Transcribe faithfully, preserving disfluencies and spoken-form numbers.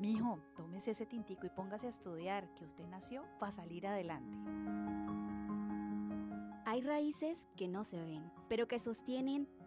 Mijo, tómese ese tintico y póngase a estudiar, que usted nació para salir adelante. Hay raíces que no se ven, pero que sostienen